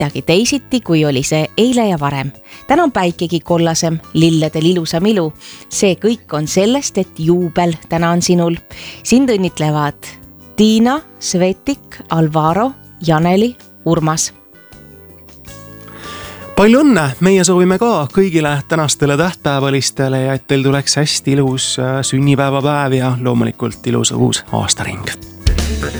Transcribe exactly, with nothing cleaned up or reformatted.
midagi teisiti, kui oli see eile ja varem. Täna on päikegi kollasem, lilledel ilusam ilu. See kõik on sellest, et juubel täna on sinul. Sind õnnitlevad Tiina, Svetik, Alvaro, Janeli, Urmas. Palju õnne, meie soovime ka kõigile tänastele tähtpäevalistele ja et teil tuleks hästi ilus sünnipäevapäev ja loomulikult ilus uus aastaring.